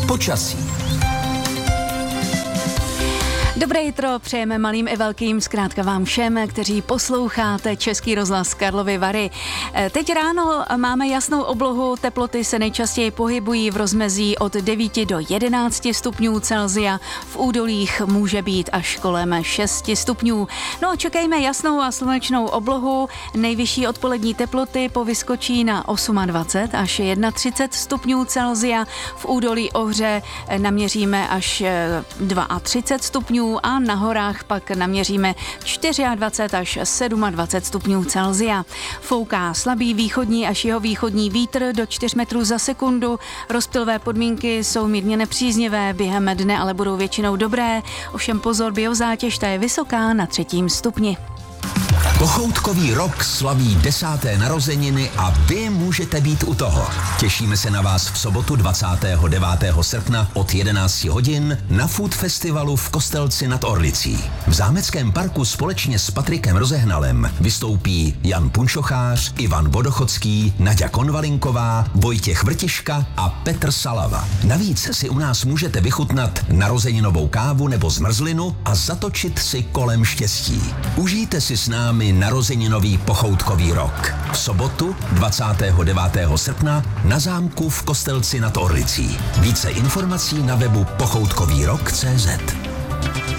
Počasí. Dobré jitro přejeme malým i velkým, zkrátka vám všem, kteří posloucháte Český rozhlas Karlovy Vary. Teď ráno máme jasnou oblohu, teploty se nejčastěji pohybují v rozmezí od 9 do 11 stupňů Celsia, v údolích může být až kolem 6 stupňů. No a čekejme jasnou a slunečnou oblohu, nejvyšší odpolední teploty povyskočí na 28 až 31 stupňů Celsia, v údolí Ohře naměříme až 32 stupňů a na horách pak naměříme 24 až 27 stupňů Celsia. Fouká slabý východní až jihovýchodní vítr do 4 metrů za sekundu. Rozptylové podmínky jsou mírně nepříznivé, během dne ale budou většinou dobré. Ovšem pozor, biozátěž ta je vysoká na 3. stupni. Pochoutkový rok slaví 10. narozeniny a vy můžete být u toho. Těšíme se na vás v sobotu 29. srpna od 11 hodin na Food Festivalu v Kostelci nad Orlicí. V Zámeckém parku společně s Patrikem Rozehnalem vystoupí Jan Punčochář, Ivan Vodochodský, Naďa Konvalinková, Vojtěch Vrtiška a Petr Salava. Navíc si u nás můžete vychutnat narozeninovou kávu nebo zmrzlinu a zatočit si kolem štěstí. Užijte si s námi narozeninový pochoutkový rok. V sobotu 29. srpna na zámku v Kostelci nad Orlicí. Více informací na webu pochoutkovýrok.cz.